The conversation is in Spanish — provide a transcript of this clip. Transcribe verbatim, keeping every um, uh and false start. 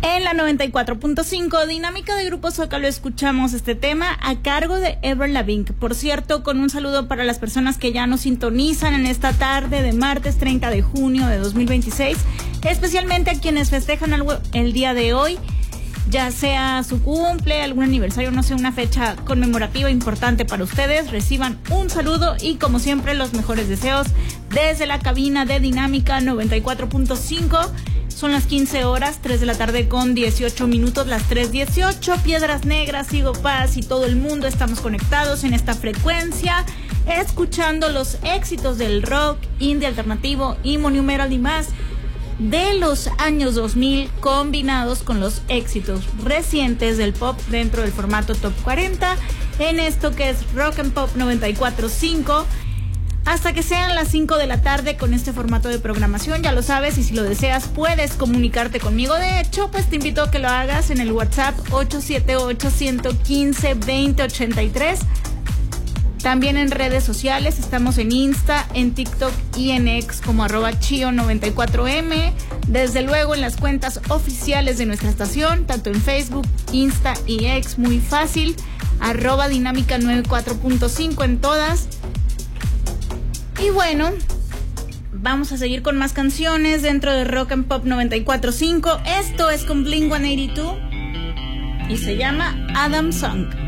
En la noventa y cuatro punto cinco, Dinámica de Grupo Zócalo, escuchamos este tema a cargo de Avril Lavigne. Por cierto, con un saludo para las personas que ya nos sintonizan en esta tarde de martes treinta de junio de dos mil veintiséis, especialmente a quienes festejan algo el día de hoy, ya sea su cumple, algún aniversario, no sé, una fecha conmemorativa importante para ustedes. Reciban un saludo y, como siempre, los mejores deseos desde la cabina de Dinámica noventa y cuatro punto cinco. Son las quince horas, tres de la tarde con dieciocho minutos, las tres dieciocho. Piedras Negras, Sigo Paz y todo el mundo estamos conectados en esta frecuencia, escuchando los éxitos del rock, indie alternativo, emo, new metal y más de los años dos mil, combinados con los éxitos recientes del pop dentro del formato Top cuarenta, en esto que es Rock and Pop noventa y cuatro punto cinco. Hasta que sean las cinco de la tarde con este formato de programación, ya lo sabes, y si lo deseas puedes comunicarte conmigo. De hecho, pues te invito a que lo hagas en el WhatsApp ocho siete ocho, uno uno cinco, dos cero ocho tres. También en redes sociales, estamos en Insta, en TikTok y en X como arroba chio noventa y cuatro eme. Desde luego en las cuentas oficiales de nuestra estación, tanto en Facebook, Insta y X, muy fácil, arroba dinámica noventa y cuatro punto cinco en todas. Y bueno, vamos a seguir con más canciones dentro de Rock and Pop noventa y cuatro punto cinco. Esto es con Blink ciento ochenta y dos y se llama Adam Song.